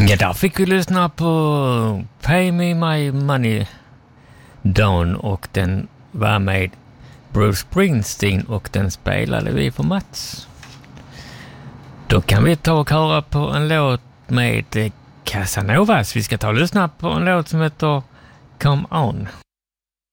Ja, där fick vi lyssna på Pay Me My Money Down och den var med Bruce Springsteen och den spelade vi för Mats. Då kan vi ta och höra på en låt med Casanovas. Vi ska ta och lyssna på en låt som heter Come On.